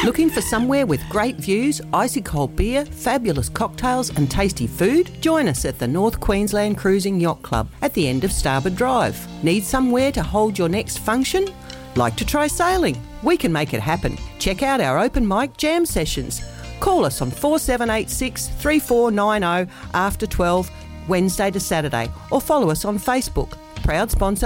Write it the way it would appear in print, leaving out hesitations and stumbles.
Looking for somewhere with great views, icy cold beer, fabulous cocktails and tasty food? Join us at the North Queensland Cruising Yacht Club at the end of Starboard Drive. Need somewhere to hold your next function? Like to try sailing? We can make it happen. Check out our open mic jam sessions. Call us on 4786 3490 after 12, Wednesday to Saturday, or follow us on Facebook. Proud sponsor